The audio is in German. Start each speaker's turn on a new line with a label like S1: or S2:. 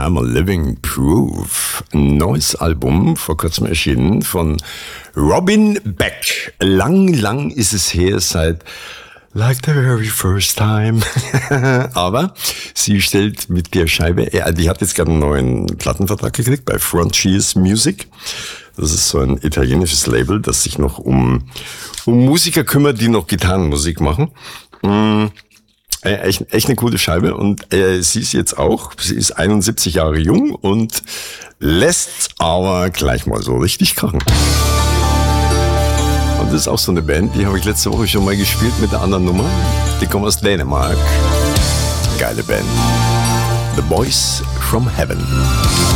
S1: I'm a Living Proof. Ein neues Album, vor kurzem erschienen, von Robin Beck. Lang ist es her, seit Like the very first time. Aber sie stellt mit der Scheibe, die hat jetzt gerade einen neuen Plattenvertrag gekriegt bei Frontiers Music. Das ist so ein italienisches Label, das sich noch um Musiker kümmert, die noch Gitarrenmusik machen. Echt eine coole Scheibe. Und sie ist jetzt auch, sie ist 71 Jahre jung und lässt aber gleich mal so richtig krachen. Und das ist auch so eine Band, die habe ich letzte Woche schon mal gespielt mit einer anderen Nummer. Die kommen aus Dänemark. Geile Band. The Boys from Heaven.